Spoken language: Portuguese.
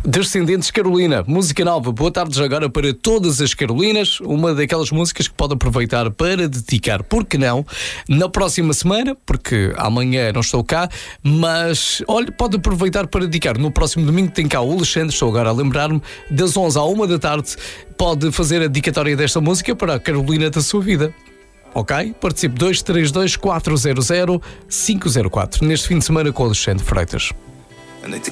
Descendentes Carolina, música nova. Boa tarde já agora para todas as Carolinas. Uma daquelas músicas que pode aproveitar para dedicar, por que não, na próxima semana, porque amanhã não estou cá, mas olha, pode aproveitar para dedicar. No próximo domingo tem cá o Alexandre, estou agora a lembrar-me, das 11 à 1 da tarde, pode fazer a dedicatória desta música para a Carolina da sua vida. Ok? Participe 232 400 504 neste fim de semana com o Alexandre Freitas. A noite